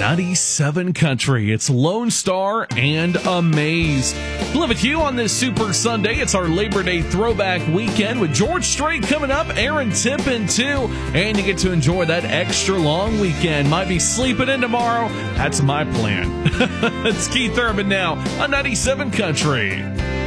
97 Country. It's Lone Star and Amaze. Live with you on this Super Sunday. It's our Labor Day throwback weekend with George Strait coming up, Aaron Tippin too, and you get to enjoy that extra long weekend. Might be sleeping in tomorrow. That's my plan. It's Keith Urban now on 97 Country.